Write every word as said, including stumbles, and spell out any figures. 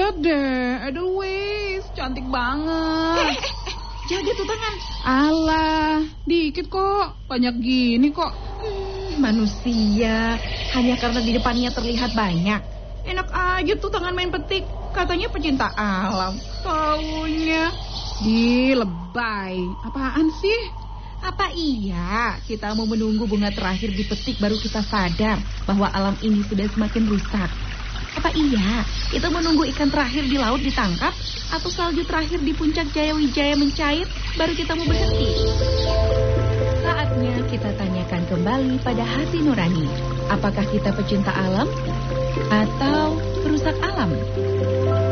Lihat deh, Edelweiss, cantik banget. Eh, eh, eh, jaga tuh tangan. Alah, dikit kok, banyak gini kok. Hmm, manusia, hanya karena di depannya terlihat banyak. Enak aja tuh tangan main petik. Katanya pecinta alam. Taunya Di lebay, apaan sih? apa iya kita mau menunggu bunga terakhir dipetik baru kita sadar bahwa alam ini sudah semakin rusak? Apa iya kita menunggu ikan terakhir di laut ditangkap atau salju terakhir di puncak Jaya Wijaya mencair baru kita mau berhenti? Saatnya kita tanyakan kembali pada hati nurani. Apakah kita pecinta alam atau perusak alam?